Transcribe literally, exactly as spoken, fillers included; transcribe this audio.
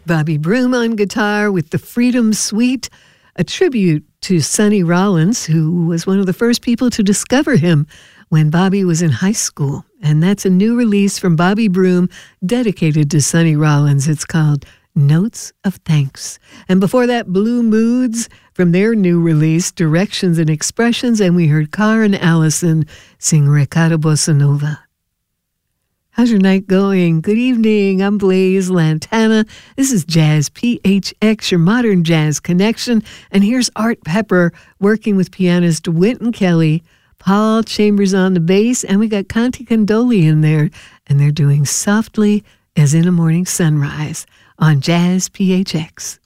Bobby Broom on guitar with the Freedom Suite, a tribute to Sonny Rollins, who was one of the first people to discover him when Bobby was in high school. And that's a new release from Bobby Broom dedicated to Sonny Rollins. It's called Notes of Thanks. And before that, Blue Moods from their new release, Directions and Expressions, and we heard Karen Allison sing Recado Bossa Nova. How's your night going? Good evening. I'm Blaze Lantana. This is Jazz P H X, your modern jazz connection. And here's Art Pepper working with pianist Wynton Kelly, Paul Chambers on the bass, and we got Conti Condoli in there. And they're doing Softly as in a Morning Sunrise on Jazz P H X.